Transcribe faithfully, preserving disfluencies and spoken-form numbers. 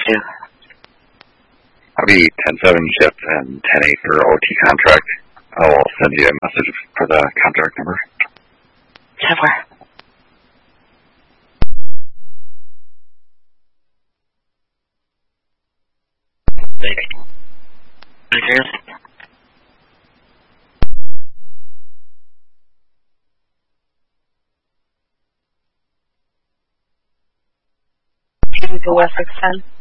to? I'll be ten seven shift and ten eight for O T contract. I'll send you a message for the contract number. ten four. Can you go West six ten?